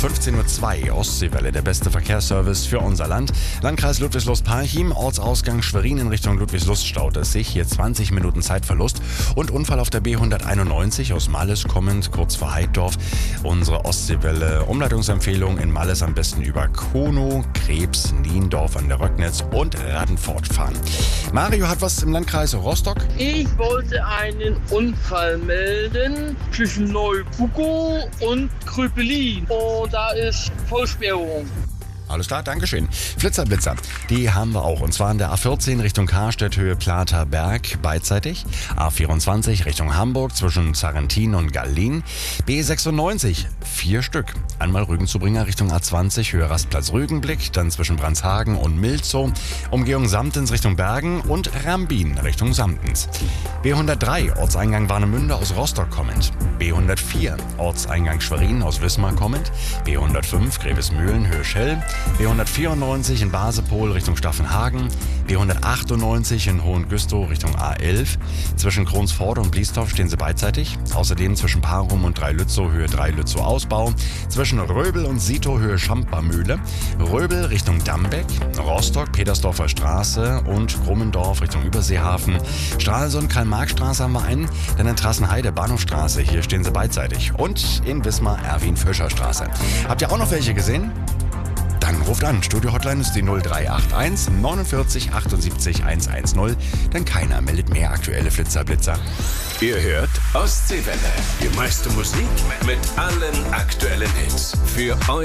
15:02 Uhr, Ostseewelle, der beste Verkehrsservice für unser Land. Landkreis Ludwigslust-Parchim, Ortsausgang Schwerin in Richtung Ludwigslust staut es sich. Hier 20 Minuten Zeitverlust und Unfall auf der B191 aus Malles kommend, kurz vor Heiddorf. Unsere Ostseewelle, Umleitungsempfehlung in Malles am besten über Konow, Krebs, Niendorf an der Röcknitz und Radenfort fahren. Mario hat was im Landkreis Rostock. Ich wollte einen Unfall melden zwischen Neubuckow und Kröpelin. Und da ist Vollsperrung. Alles klar, Dankeschön. Flitzer, die haben wir auch. Und zwar an der A14 Richtung Karstedt, Höhe Plater Berg, beidseitig. A24 Richtung Hamburg zwischen Zarrentin und Gallin. B96, 4 Stück. Einmal Rügenzubringer Richtung A20, Höhe Rastplatz Rügenblick, dann zwischen Brandshagen und Milzow. Umgehung Samtens Richtung Bergen und Rambin Richtung Samtens. B103, Ortseingang Warnemünde aus Rostock kommend. B104, Ortseingang Schwerin aus Wismar kommend. B105, Grevesmühlen, Höhe Schell. B194 in Basepol Richtung Staffenhagen, B198 in Hohengüstow Richtung A11. Zwischen Kronsforde und Bliesdorf stehen sie beidseitig. Außerdem zwischen Parum und Dreilützow Höhe Dreilützow Ausbau. Zwischen Röbel und Sitow Höhe Schampamühle. Röbel Richtung Dambeck. Rostock, Petersdorfer Straße und Grummendorf Richtung Überseehafen. Stralsund, Karl-Marx-Straße haben wir einen. Dann in Trassenheide, Bahnhofstraße. Hier stehen sie beidseitig. Und in Wismar, Erwin-Fischer-Straße. Habt ihr auch noch welche gesehen? Dann ruft an. Studio-Hotline ist die 0381 49 78 110. Denn keiner meldet mehr aktuelle Flitzer. Ihr hört Ostseewelle. Die meiste Musik mit allen aktuellen Hits. Für euch.